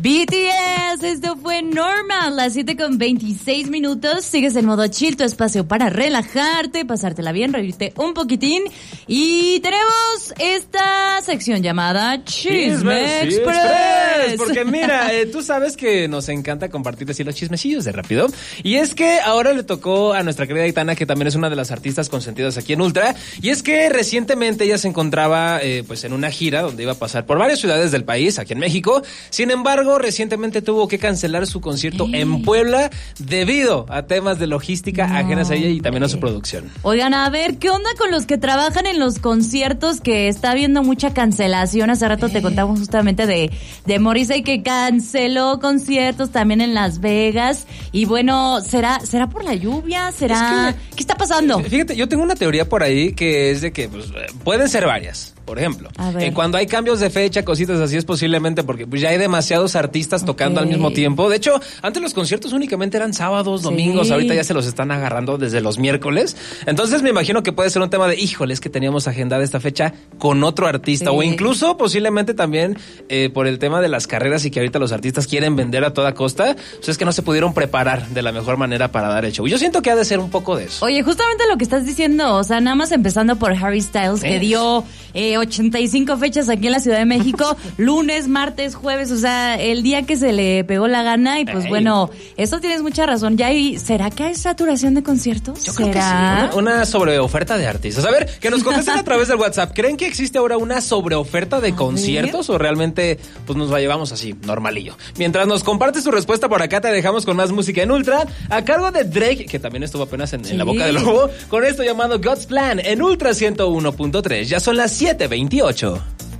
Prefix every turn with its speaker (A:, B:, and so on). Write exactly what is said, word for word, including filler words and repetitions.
A: B T S, esto fue Normal, las siete con veintiséis minutos. Sigues en modo chill, tu espacio para relajarte, pasártela bien, reírte un poquitín. Y tenemos esta sección llamada Chisme Express. Express.
B: Porque mira, eh, tú sabes que nos encanta compartir así los chismecillos de rápido. Y es que ahora le tocó a nuestra querida Aitana, que también es una de las artistas consentidas aquí en Ultra. Y es que recientemente ella se encontraba eh, pues en una gira donde iba a pasar por varias ciudades del país, aquí en México. Sin embargo, recientemente tuvo que cancelar su concierto sí. en Puebla debido a temas de logística no, ajenas a ella y también a su producción.
A: Oigan, a ver, ¿qué onda con los que trabajan en los conciertos? Que está habiendo mucha cancelación. Hace rato eh. te contamos justamente de, de Morrissey, que canceló conciertos también en Las Vegas. Y bueno, ¿será, será por la lluvia? ¿Será? Es que, ¿qué está pasando?
B: Fíjate, yo tengo una teoría por ahí que es de que pues, pueden ser varias. Por ejemplo, eh, cuando hay cambios de fecha, cositas así, es posiblemente porque pues, ya hay demasiados artistas okay. tocando al mismo tiempo. De hecho, antes los conciertos únicamente eran sábados, domingos, sí. ahorita ya se los están agarrando desde los miércoles. Entonces me imagino que puede ser un tema de, híjole, es que teníamos agendada esta fecha con otro artista. Sí. O incluso posiblemente también eh, por el tema de las carreras y que ahorita los artistas quieren vender a toda costa, pues es que no se pudieron preparar de la mejor manera para dar el show. Yo siento que ha de ser un poco de eso.
A: Oye, justamente lo que estás diciendo, o sea, nada más empezando por Harry Styles, ¿Eh? que dio... Eh, ochenta y cinco fechas aquí en la Ciudad de México, lunes, martes, jueves, o sea, el día que se le pegó la gana y pues Ey. bueno, eso tienes mucha razón. Ya hay, ¿será que hay saturación de conciertos?
B: Yo
A: ¿Será?
B: creo que sí, una, una sobreoferta de artistas. A ver, que nos contesten a través del WhatsApp. ¿Creen que existe ahora una sobreoferta de a conciertos ver. o realmente pues nos la llevamos así, normalillo? Mientras nos compartes tu respuesta por acá, te dejamos con más música en Ultra, a cargo de Drake, que también estuvo apenas en, sí. en la boca del lobo, con esto llamado God's Plan en Ultra ciento uno punto tres. Ya son las siete veintiocho.